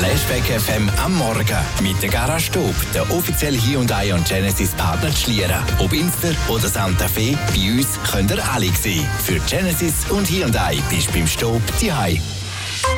Flashback FM am Morgen mit der Garage Stub, der offizielle Hyundai und Genesis Partner Schlieren. Ob Inster oder Santa Fe, bei uns könnt ihr alle sehen. Für Genesis und Hyundai bist du beim Stub zu Hause.